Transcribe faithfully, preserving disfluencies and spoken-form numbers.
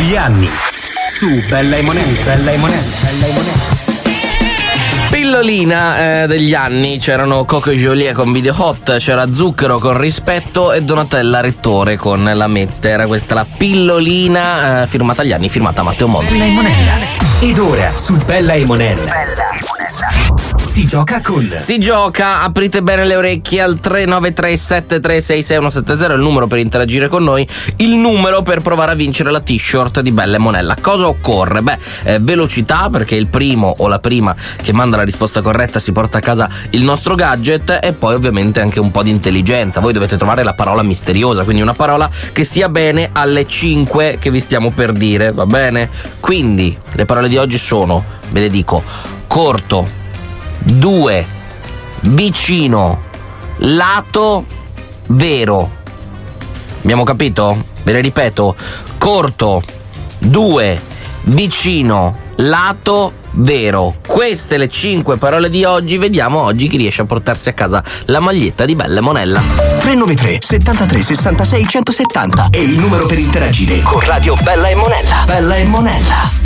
degli anni su Bella e Monella. Bella e Monella. Bella e Monella. Pillolina eh, degli anni, c'erano Coco e Joliet con Video Hot, c'era Zucchero con Rispetto e Donatella Rettore con La Mette. Era questa la pillolina eh, firmata agli anni, firmata Matteo Monti. Bella e Monella. Ed ora su Bella e Monella si gioca con Si gioca, aprite bene le orecchie al tre nove tre sette tre sei sei uno sette zero, il numero per interagire con noi, il numero per provare a vincere la t-shirt di Bella e Monella. Cosa occorre? Beh, eh, velocità, perché il primo o la prima che manda la risposta corretta si porta a casa il nostro gadget, e poi ovviamente anche un po' di intelligenza. Voi dovete trovare la parola misteriosa, quindi una parola che stia bene alle cinque che vi stiamo per dire, va bene? Quindi le parole di oggi sono, ve le dico: corto, due, vicino, lato, vero. Abbiamo capito? Ve le ripeto: corto, due, vicino, lato, vero. Queste le cinque parole di oggi. Vediamo oggi chi riesce a portarsi a casa la maglietta di Bella e Monella. tre nove tre settantatré sessantasei centosettanta è il numero per interagire con Radio Bella e Monella. Bella e Monella.